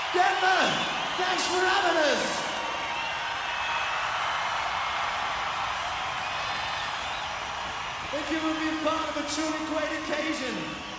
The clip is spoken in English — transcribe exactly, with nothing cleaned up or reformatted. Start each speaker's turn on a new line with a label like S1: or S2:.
S1: Denver, thanks for having us. Thank you for being part of a truly great occasion.